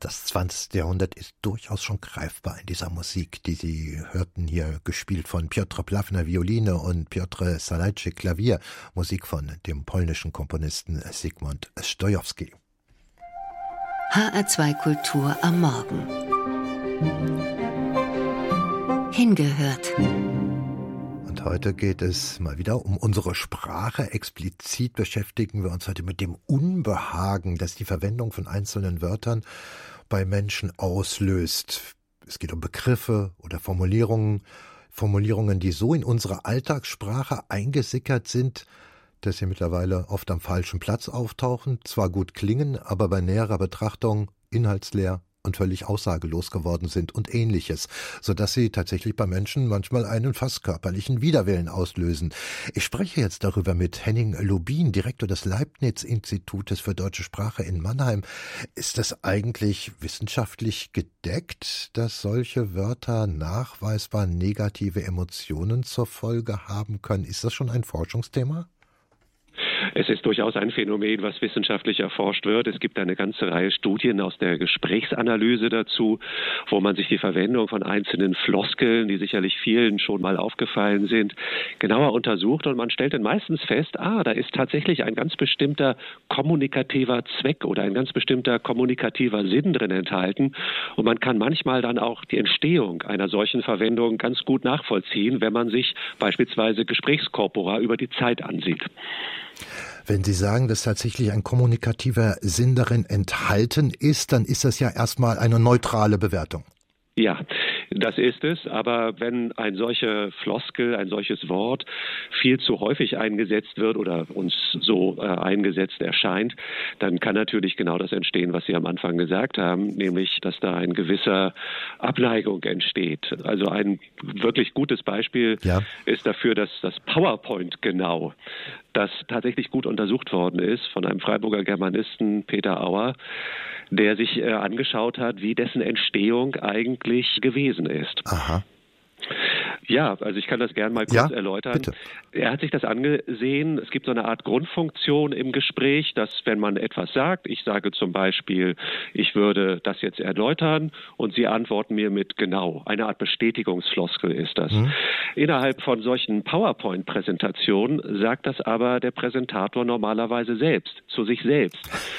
Das 20. Jahrhundert ist durchaus schon greifbar in dieser Musik, die Sie hörten hier, gespielt von Piotr Plawna Violine und Piotr Salajczyk Klavier, Musik von dem polnischen Komponisten Zygmunt Stojowski. HR2 Kultur am Morgen. Hingehört. Und heute geht es mal wieder um unsere Sprache. Explizit beschäftigen wir uns heute mit dem Unbehagen, das die Verwendung von einzelnen Wörtern bei Menschen auslöst. Es geht um Begriffe oder Formulierungen, die so in unsere Alltagssprache eingesickert sind, dass sie mittlerweile oft am falschen Platz auftauchen, zwar gut klingen, aber bei näherer Betrachtung inhaltsleer und völlig aussagelos geworden sind und Ähnliches, sodass sie tatsächlich bei Menschen manchmal einen fast körperlichen Widerwillen auslösen. Ich spreche jetzt darüber mit Henning Lubin, Direktor des Leibniz-Institutes für deutsche Sprache in Mannheim. Ist das eigentlich wissenschaftlich gedeckt, dass solche Wörter nachweisbar negative Emotionen zur Folge haben können? Ist das schon ein Forschungsthema? Es ist durchaus ein Phänomen, was wissenschaftlich erforscht wird. Es gibt eine ganze Reihe Studien aus der Gesprächsanalyse dazu, wo man sich die Verwendung von einzelnen Floskeln, die sicherlich vielen schon mal aufgefallen sind, genauer untersucht. Und man stellt dann meistens fest, da ist tatsächlich ein ganz bestimmter kommunikativer Zweck oder ein ganz bestimmter kommunikativer Sinn drin enthalten. Und man kann manchmal dann auch die Entstehung einer solchen Verwendung ganz gut nachvollziehen, wenn man sich beispielsweise Gesprächskorpora über die Zeit ansieht. Wenn Sie sagen, dass tatsächlich ein kommunikativer Sinn darin enthalten ist, dann ist das ja erstmal eine neutrale Bewertung. Ja, das ist es. Aber wenn ein solche Floskel, ein solches Wort viel zu häufig eingesetzt wird oder uns so eingesetzt erscheint, dann kann natürlich genau das entstehen, was Sie am Anfang gesagt haben, nämlich, dass da ein gewisser Abneigung entsteht. Also ein wirklich gutes Beispiel ist dafür, dass das PowerPoint genau, das tatsächlich gut untersucht worden ist von einem Freiburger Germanisten, Peter Auer, der sich angeschaut hat, wie dessen Entstehung eigentlich gewesen ist. Aha. Ja, also ich kann das gerne mal kurz erläutern. Bitte. Er hat sich das angesehen. Es gibt so eine Art Grundfunktion im Gespräch, dass wenn man etwas sagt, ich sage zum Beispiel, ich würde das jetzt erläutern und Sie antworten mir mit genau. Eine Art Bestätigungsfloskel ist das. Innerhalb von solchen PowerPoint-Präsentationen sagt das aber der Präsentator normalerweise selbst, zu sich selbst.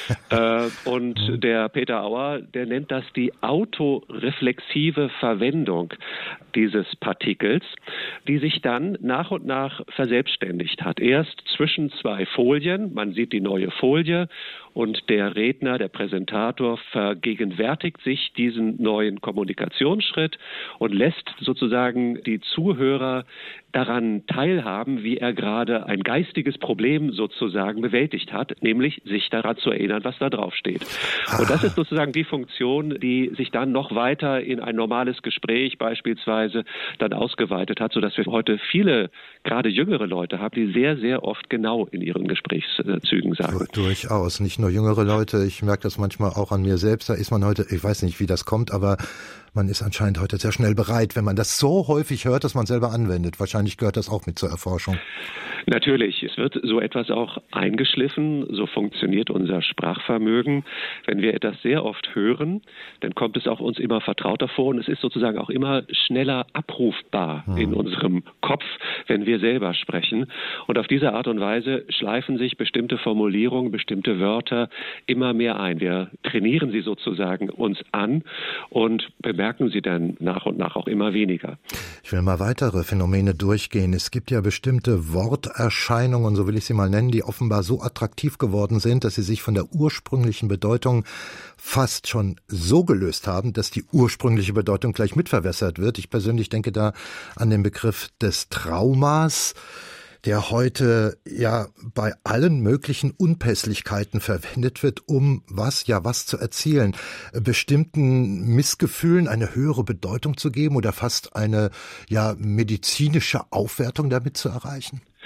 Und der Peter Auer, der nennt das die autoreflexive Verwendung dieses Partikels, die sich dann nach und nach verselbstständigt hat. Erst zwischen zwei Folien, man sieht die neue Folie und der Redner, der Präsentator vergegenwärtigt sich diesen neuen Kommunikationsschritt und lässt sozusagen die Zuhörer daran teilhaben, wie er gerade ein geistiges Problem sozusagen bewältigt hat, nämlich sich daran zu erinnern, was da drauf steht. Und das ist sozusagen die Funktion, die sich dann noch weiter in ein normales Gespräch beispielsweise dann ausgeweitet hat, sodass wir heute viele, gerade jüngere Leute haben, die sehr, sehr oft genau in ihren Gesprächszügen sagen. Durchaus, nicht nur jüngere Leute, ich merke das manchmal auch an mir selbst, da ist man heute, ich weiß nicht, wie das kommt, aber man ist anscheinend heute sehr schnell bereit, wenn man das so häufig hört, dass man selber anwendet. Wahrscheinlich gehört das auch mit zur Erforschung. Natürlich, es wird so etwas auch eingeschliffen, so funktioniert unser Sprachvermögen. Wenn wir etwas sehr oft hören, dann kommt es auch uns immer vertrauter vor und es ist sozusagen auch immer schneller abrufbar in unserem Kopf, wenn wir selber sprechen. Und auf diese Art und Weise schleifen sich bestimmte Formulierungen, bestimmte Wörter immer mehr ein. Wir trainieren sie sozusagen uns an und bemerken sie dann nach und nach auch immer weniger. Ich will mal weitere Phänomene durchgehen. Es gibt ja bestimmte Worterscheinungen, so will ich sie mal nennen, die offenbar so attraktiv geworden sind, dass sie sich von der ursprünglichen Bedeutung fast schon so gelöst haben, dass die ursprüngliche Bedeutung gleich mitverwässert wird. Ich persönlich denke da an den Begriff des Traumas, der heute ja bei allen möglichen Unpässlichkeiten verwendet wird, um was zu erzielen, bestimmten Missgefühlen eine höhere Bedeutung zu geben oder fast eine medizinische Aufwertung damit zu erreichen?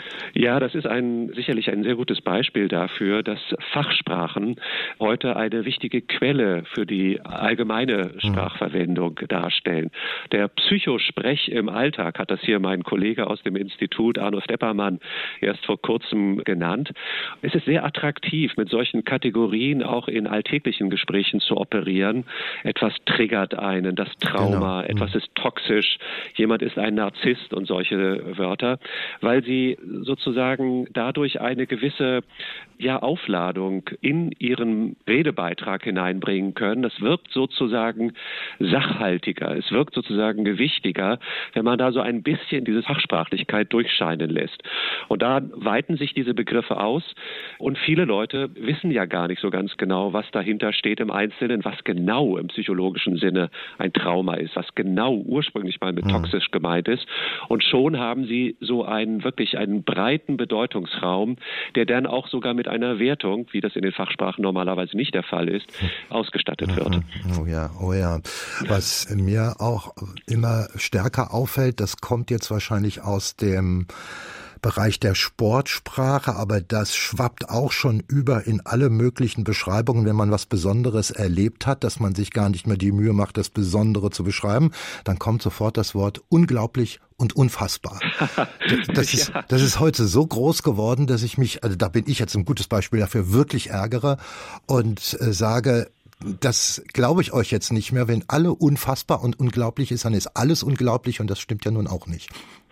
Ja, das ist sicherlich ein sehr gutes Beispiel dafür, dass Fachsprachen heute eine wichtige Quelle für die allgemeine Sprachverwendung darstellen. Der Psychosprech im Alltag hat das hier mein Kollege aus dem Institut, Arno Steppermann, erst vor kurzem genannt. Es ist sehr attraktiv, mit solchen Kategorien auch in alltäglichen Gesprächen zu operieren. Etwas triggert einen, das Trauma, etwas ist toxisch, jemand ist ein Narzisst und solche Wörter, weil sie sozusagen dadurch eine gewisse Aufladung in ihren Redebeitrag hineinbringen können. Das wirkt sozusagen sachhaltiger, es wirkt sozusagen gewichtiger, wenn man da so ein bisschen diese Fachsprachlichkeit durchscheinen lässt. Und da weiten sich diese Begriffe aus und viele Leute wissen ja gar nicht so ganz genau, was dahinter steht im Einzelnen, was genau im psychologischen Sinne ein Trauma ist, was genau ursprünglich mal mit toxisch gemeint ist. Und schon haben sie so wirklich einen breiten Bedeutungsraum, der dann auch sogar mit einer Wertung, wie das in den Fachsprachen normalerweise nicht der Fall ist, ausgestattet wird. Oh ja. Was mir auch immer stärker auffällt, das kommt jetzt wahrscheinlich aus dem Bereich der Sportsprache, aber das schwappt auch schon über in alle möglichen Beschreibungen, wenn man was Besonderes erlebt hat, dass man sich gar nicht mehr die Mühe macht, das Besondere zu beschreiben, dann kommt sofort das Wort unglaublich und unfassbar. Das ist heute so groß geworden, dass ich mich, also da bin ich jetzt ein gutes Beispiel dafür, wirklich ärgere und sage, das glaube ich euch jetzt nicht mehr. Wenn alle unfassbar und unglaublich ist, dann ist alles unglaublich und das stimmt ja nun auch nicht.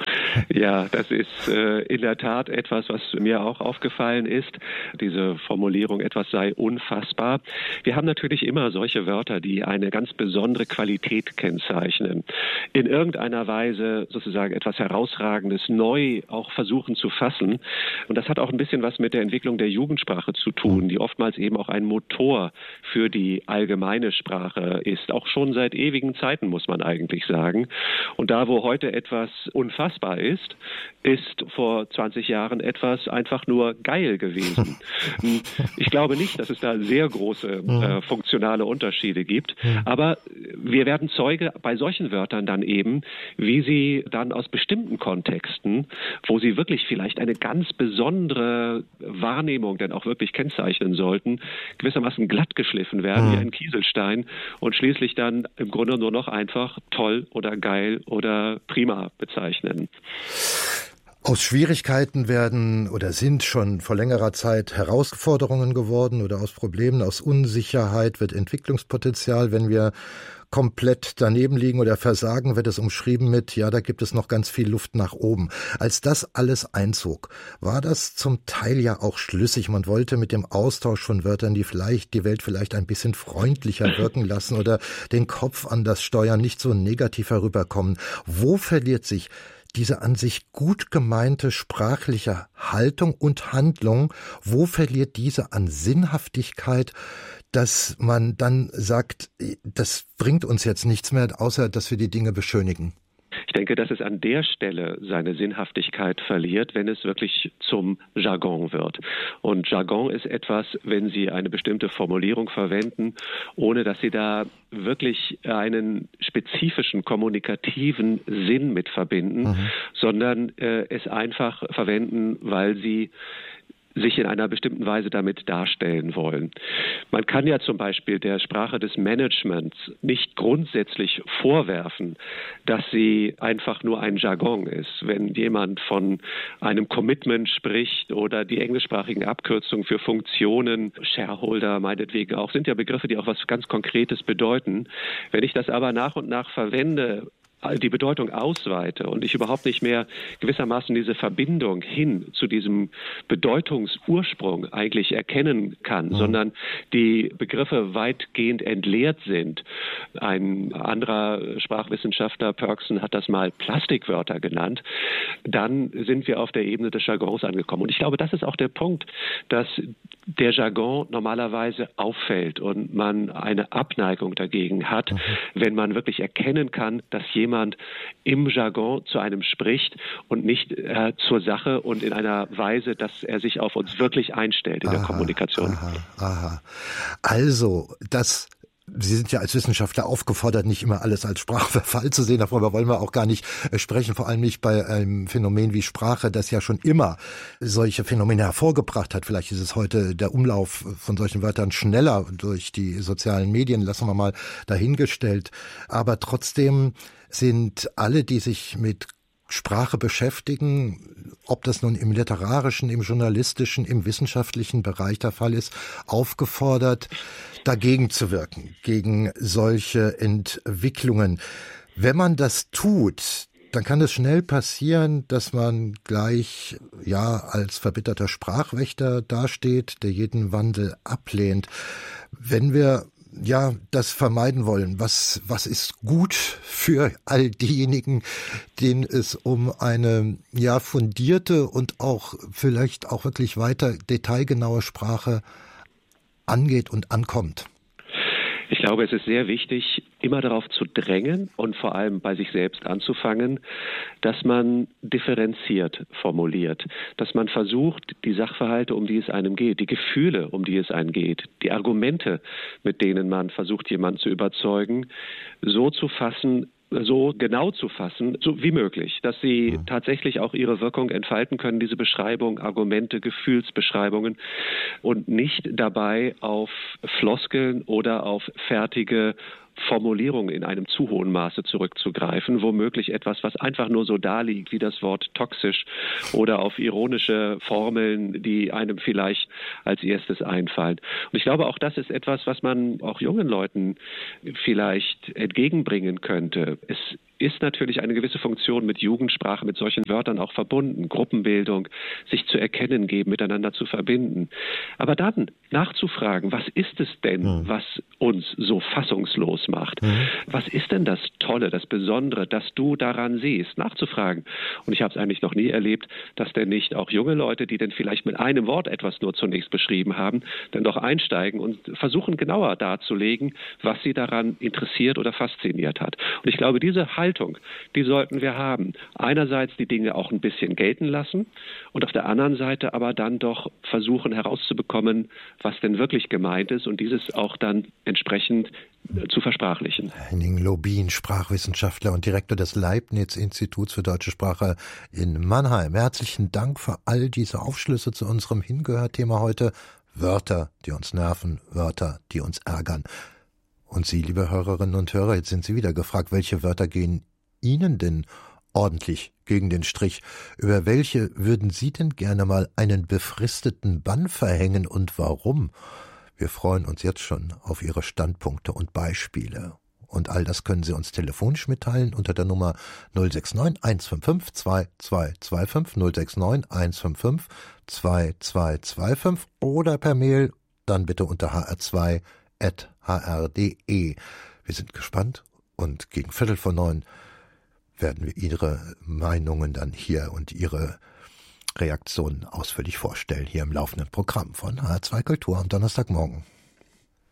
Ja, das ist in der Tat etwas, was mir auch aufgefallen ist. Diese Formulierung, etwas sei unfassbar. Wir haben natürlich immer solche Wörter, die eine ganz besondere Qualität kennzeichnen. In irgendeiner Weise sozusagen etwas Herausragendes neu auch versuchen zu fassen. Und das hat auch ein bisschen was mit der Entwicklung der Jugendsprache zu tun, die oftmals eben auch ein Motor für die allgemeine Sprache ist. Auch schon seit ewigen Zeiten, muss man eigentlich sagen. Und da, wo heute etwas unfassbar ist vor 20 Jahren etwas einfach nur geil gewesen. Ich glaube nicht, dass es da sehr große funktionale Unterschiede gibt, aber wir werden Zeuge bei solchen Wörtern dann eben, wie sie dann aus bestimmten Kontexten, wo sie wirklich vielleicht eine ganz besondere Wahrnehmung denn auch wirklich kennzeichnen sollten, gewissermaßen glatt geschliffen werden wie ein Kieselstein und schließlich dann im Grunde nur noch einfach toll oder geil oder prima bezeichnen. Aus Schwierigkeiten werden oder sind schon vor längerer Zeit Herausforderungen geworden oder aus Problemen, aus Unsicherheit wird Entwicklungspotenzial. Wenn wir komplett daneben liegen oder versagen, wird es umschrieben mit, ja, da gibt es noch ganz viel Luft nach oben. Als das alles einzog, war das zum Teil ja auch schlüssig. Man wollte mit dem Austausch von Wörtern die Welt vielleicht ein bisschen freundlicher wirken lassen oder den Kopf anders steuern, nicht so negativ herüberkommen. Wo verliert sich diese an sich gut gemeinte sprachliche Haltung und Handlung, wo verliert diese an Sinnhaftigkeit, dass man dann sagt, das bringt uns jetzt nichts mehr, außer dass wir die Dinge beschönigen? Ich denke, dass es an der Stelle seine Sinnhaftigkeit verliert, wenn es wirklich zum Jargon wird. Und Jargon ist etwas, wenn Sie eine bestimmte Formulierung verwenden, ohne dass Sie da wirklich einen spezifischen kommunikativen Sinn mit verbinden, sondern es einfach verwenden, weil Sie sich in einer bestimmten Weise damit darstellen wollen. Man kann ja zum Beispiel der Sprache des Managements nicht grundsätzlich vorwerfen, dass sie einfach nur ein Jargon ist. Wenn jemand von einem Commitment spricht oder die englischsprachigen Abkürzungen für Funktionen, Shareholder meinetwegen auch, sind ja Begriffe, die auch was ganz Konkretes bedeuten. Wenn ich das aber nach und nach verwende, die Bedeutung ausweite und ich überhaupt nicht mehr gewissermaßen diese Verbindung hin zu diesem Bedeutungsursprung eigentlich erkennen kann, sondern die Begriffe weitgehend entleert sind. Ein anderer Sprachwissenschaftler, Pörksen, hat das mal Plastikwörter genannt. Dann sind wir auf der Ebene des Jargons angekommen. Und ich glaube, das ist auch der Punkt, dass der Jargon normalerweise auffällt und man eine Abneigung dagegen hat, wenn man wirklich erkennen kann, dass jemand im Jargon zu einem spricht und nicht zur Sache und in einer Weise, dass er sich auf uns wirklich einstellt in der Kommunikation. Also, das Sie sind ja als Wissenschaftler aufgefordert, nicht immer alles als Sprachverfall zu sehen. Darüber wollen wir auch gar nicht sprechen, vor allem nicht bei einem Phänomen wie Sprache, das ja schon immer solche Phänomene hervorgebracht hat. Vielleicht ist es heute der Umlauf von solchen Wörtern schneller durch die sozialen Medien, lassen wir mal dahingestellt. Aber trotzdem sind alle, die sich mit Sprache beschäftigen, ob das nun im literarischen, im journalistischen, im wissenschaftlichen Bereich der Fall ist, aufgefordert, dagegen zu wirken, gegen solche Entwicklungen. Wenn man das tut, dann kann es schnell passieren, dass man gleich als verbitterter Sprachwächter dasteht, der jeden Wandel ablehnt. Wenn wir das vermeiden wollen. Was ist gut für all diejenigen, denen es um eine fundierte und auch vielleicht auch wirklich weiter detailgenaue Sprache angeht und ankommt? Ich glaube, es ist sehr wichtig, immer darauf zu drängen und vor allem bei sich selbst anzufangen, dass man differenziert formuliert, dass man versucht, die Sachverhalte, um die es einem geht, die Gefühle, um die es einem geht, die Argumente, mit denen man versucht, jemanden zu überzeugen, so zu fassen, so genau zu fassen, so wie möglich, dass sie tatsächlich auch ihre Wirkung entfalten können, diese Beschreibung, Argumente, Gefühlsbeschreibungen und nicht dabei auf Floskeln oder auf fertige Formulierungen in einem zu hohen Maße zurückzugreifen, womöglich etwas, was einfach nur so da liegt, wie das Wort toxisch oder auf ironische Formeln, die einem vielleicht als erstes einfallen. Und ich glaube, auch das ist etwas, was man auch jungen Leuten vielleicht entgegenbringen könnte. Es ist natürlich eine gewisse Funktion mit Jugendsprache, mit solchen Wörtern auch verbunden. Gruppenbildung, sich zu erkennen geben, miteinander zu verbinden. Aber dann nachzufragen, was ist es denn, was uns so fassungslos macht? Was ist denn das Tolle, das Besondere, das du daran siehst? Nachzufragen. Und ich habe es eigentlich noch nie erlebt, dass denn nicht auch junge Leute, die denn vielleicht mit einem Wort etwas nur zunächst beschrieben haben, dann doch einsteigen und versuchen genauer darzulegen, was sie daran interessiert oder fasziniert hat. Und ich glaube, diese Haltung, die sollten wir haben. Einerseits die Dinge auch ein bisschen gelten lassen und auf der anderen Seite aber dann doch versuchen herauszubekommen, was denn wirklich gemeint ist und dieses auch dann entsprechend zu versprachlichen. Henning Lobin, Sprachwissenschaftler und Direktor des Leibniz-Instituts für deutsche Sprache in Mannheim. Herzlichen Dank für all diese Aufschlüsse zu unserem Hingehört-Thema heute. Wörter, die uns nerven, Wörter, die uns ärgern. Und Sie, liebe Hörerinnen und Hörer, jetzt sind Sie wieder gefragt, welche Wörter gehen Ihnen denn ordentlich gegen den Strich? Über welche würden Sie denn gerne mal einen befristeten Bann verhängen und warum? Wir freuen uns jetzt schon auf Ihre Standpunkte und Beispiele. Und all das können Sie uns telefonisch mitteilen unter der Nummer 069 155 2225 069 155 2225 oder per Mail dann bitte unter hr2@hr.de. Wir sind gespannt und gegen 8:15 werden wir Ihre Meinungen dann hier und Ihre Reaktionen ausführlich vorstellen, hier im laufenden Programm von HR2 Kultur am Donnerstagmorgen.